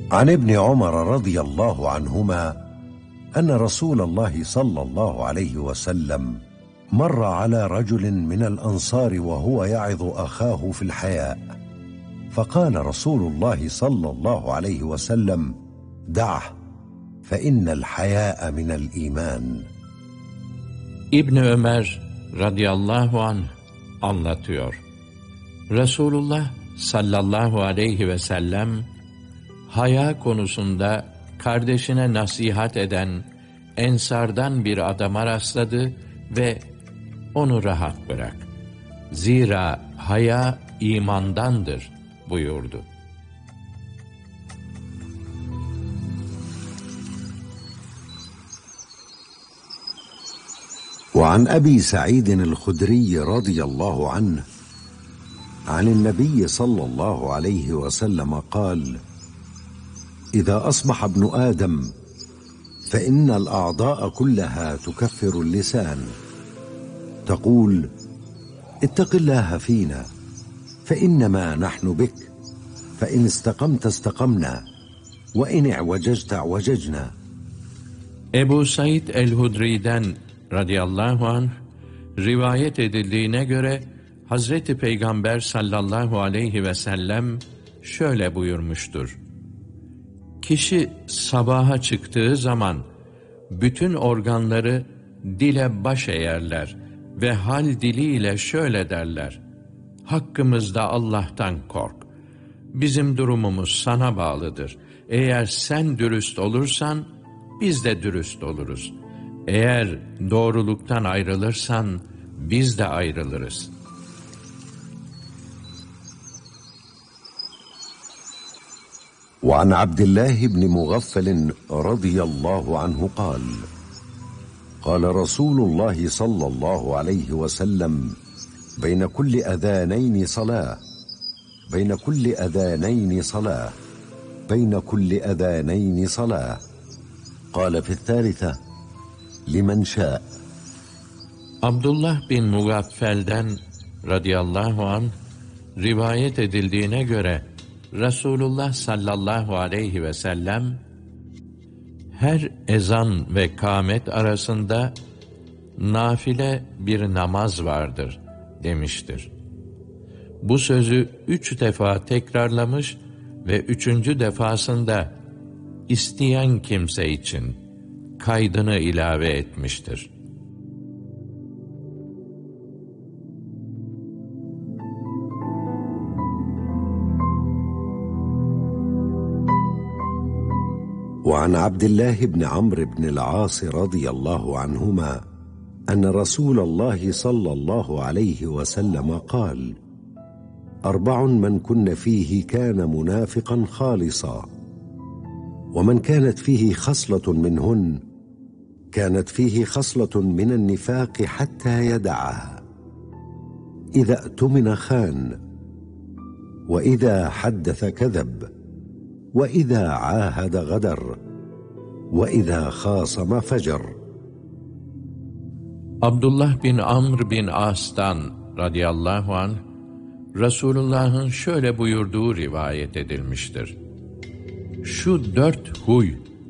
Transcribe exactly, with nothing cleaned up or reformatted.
عن ابن عمر رضي الله عنهما أن رسول الله صلى الله عليه وسلم مر على رجل من الأنصار وهو يعظ أخاه في الحياء، فقال رسول الله صلى الله عليه وسلم: دعه، فإن الحياء من الإيمان. İbni Ömer radıyallahu anh anlatıyor. Resulullah sallallahu aleyhi ve sellem haya konusunda kardeşine nasihat eden ensardan bir adama rastladı ve onu rahat bırak. Zira haya imandandır buyurdu. وعن أبي سعيد الخدري رضي الله عنه عن النبي صلى الله عليه وسلم قال: إذا أصبح ابن آدم فإن الأعضاء كلها تكفر اللسان، تقول: اتق الله فينا فإنما نحن بك، فإن استقمت استقمنا وإن اعوججت اعوججنا. Ebu Said el-Hudri'den radıyallahu anh rivayet edildiğine göre Hazreti Peygamber sallallahu aleyhi ve sellem şöyle buyurmuştur: Kişi sabaha çıktığı zaman bütün organları dile baş eğerler ve hal diliyle şöyle derler: hakkımızda Allah'tan kork. Bizim durumumuz sana bağlıdır. Eğer sen dürüst olursan biz de dürüst oluruz. Eğer doğruluktan ayrılırsan biz de ayrılırız. وعن عبد الله بن مغفل رضي الله عنه قال: قال رسول الله صلى الله عليه وسلم: بين كل أذانين صلاة، بين كل أذانين صلاة، بين كل أذانين صلاة. قال في الثالثة: لمن شاء. Abdullah bin Mugaffel'den radıyallahu anh rivayet edildiğine göre Resulullah sallallahu aleyhi ve sellem her ezan ve kâmet arasında nafile bir namaz vardır demiştir. Bu sözü üç defa tekrarlamış ve üçüncü defasında isteyen kimse için kaydını ilave etmiştir. وعن عبد الله بن عمرو بن العاص رضي الله عنهما أن رسول الله صلى الله عليه وسلم قال: أربع من كن فيه كان منافقا خالصا، ومن كانت فيه خصلة منهن كانت فيه خصلة من النفاق حتى يدعها: إذا اؤتمن خان، وإذا حدث كذب، وإذا عاهد غدر، وإذا خاصم فجر. Abdullah bin Amr bin As'tan radıyallahu anh Resulullah'ın şöyle buyurduğu rivayet edilmiştir: Şu dört huy